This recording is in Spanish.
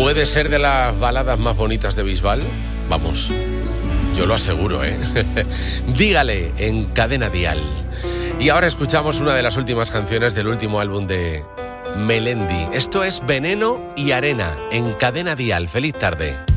¿Puede ser de las baladas más bonitas de Bisbal? Vamos, yo lo aseguro, ¿eh? Dígale en Cadena Dial. Y ahora escuchamos una de las últimas canciones del último álbum de Melendi. Esto es Veneno y Arena en Cadena Dial. Feliz tarde.